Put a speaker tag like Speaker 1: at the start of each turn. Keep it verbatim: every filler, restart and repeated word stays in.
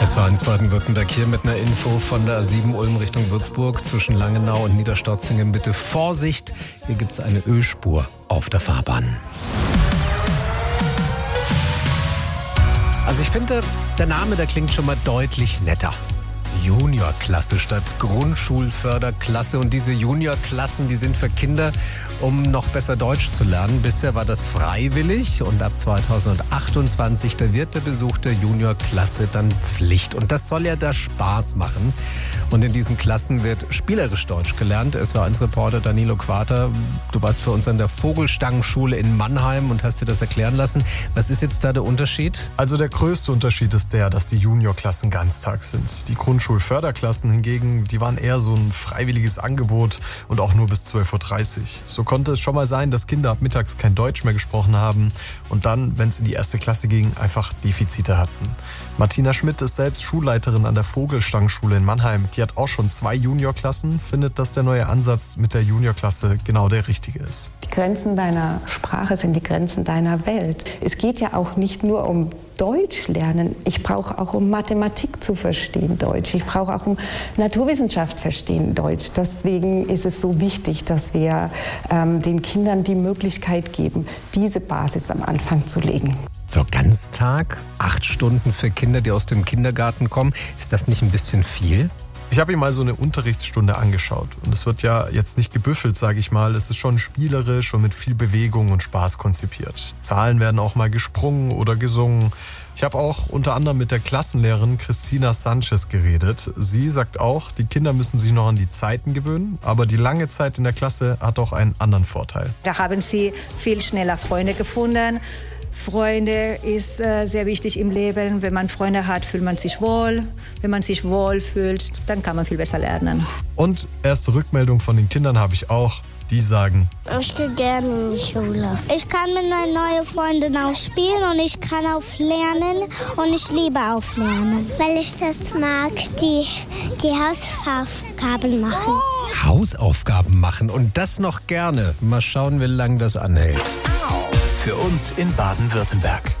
Speaker 1: S W eins Baden-Württemberg hier mit einer Info von der A sieben Ulm Richtung Würzburg zwischen Langenau und Niederstorzingen. Bitte Vorsicht, hier gibt es eine Ölspur auf der Fahrbahn. Also ich finde, der Name, der klingt schon mal deutlich netter. Juniorklasse statt Grundschulförderklasse. Und diese Juniorklassen, die sind für Kinder, um noch besser Deutsch zu lernen. Bisher war das freiwillig und ab zweitausendachtundzwanzig, da wird der Besuch der Juniorklasse dann Pflicht. Und das soll ja da Spaß machen. Und in diesen Klassen wird spielerisch Deutsch gelernt. Es war eins Reporter Danilo Quater. Du warst für uns an der Vogelstangenschule in Mannheim und hast dir das erklären lassen. Was ist jetzt da der Unterschied?
Speaker 2: Also der größte Unterschied ist der, dass die Juniorklassen ganztag sind. Die Grundschulförderklassen hingegen, die waren eher so ein freiwilliges Angebot und auch nur bis zwölf Uhr dreißig. So konnte es schon mal sein, dass Kinder ab mittags kein Deutsch mehr gesprochen haben und dann, wenn es in die erste Klasse ging, einfach Defizite hatten. Martina Schmidt ist selbst Schulleiterin an der Vogelstangenschule in Mannheim. Die hat auch schon zwei Juniorklassen, findet, dass der neue Ansatz mit der Juniorklasse genau der richtige ist.
Speaker 3: Die Grenzen deiner Sprache sind die Grenzen deiner Welt. Es geht ja auch nicht nur um Deutsch lernen. Ich brauche auch, um Mathematik zu verstehen, Deutsch. Ich brauche auch, um Naturwissenschaft verstehen, Deutsch. Deswegen ist es so wichtig, dass wir ähm, den Kindern die Möglichkeit geben, diese Basis am Anfang zu legen.
Speaker 1: So Ganztag, acht Stunden für Kinder, die aus dem Kindergarten kommen. Ist das nicht ein bisschen viel?
Speaker 2: Ich habe mir mal so eine Unterrichtsstunde angeschaut und es wird ja jetzt nicht gebüffelt, sage ich mal. Es ist schon spielerisch und mit viel Bewegung und Spaß konzipiert. Zahlen werden auch mal gesprungen oder gesungen. Ich habe auch unter anderem mit der Klassenlehrerin Christina Sanchez geredet. Sie sagt auch, die Kinder müssen sich noch an die Zeiten gewöhnen, aber die lange Zeit in der Klasse hat auch einen anderen Vorteil.
Speaker 4: Da haben sie viel schneller Freunde gefunden. Freunde ist äh, sehr wichtig im Leben. Wenn man Freunde hat, fühlt man sich wohl. Wenn man sich wohl fühlt, dann kann man viel besser lernen.
Speaker 2: Und erste Rückmeldung von den Kindern habe ich auch. Die sagen:
Speaker 5: Ich gehe gerne in die Schule. Ich kann mit meinen neuen Freunden auch spielen und ich kann auch lernen und ich liebe auch lernen. Weil ich das mag, die, die Hausaufgaben machen.
Speaker 1: Hausaufgaben machen und das noch gerne. Mal schauen, wie lange das anhält.
Speaker 6: Für uns in Baden-Württemberg.